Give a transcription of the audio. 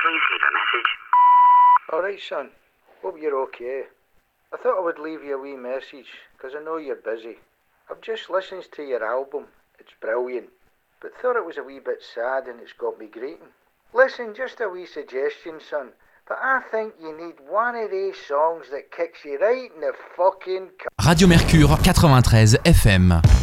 Please leave a message. Alright, son. Hope you're okay. I thought I would leave you a wee message, because I know you're busy. I've just listened to your album. It's brilliant. But thought it was a wee bit sad and it's got me greeting. Listen, just a wee suggestion, son. But I think you need one of these songs that kicks you right in the fucking... Radio Mercure 93 FM.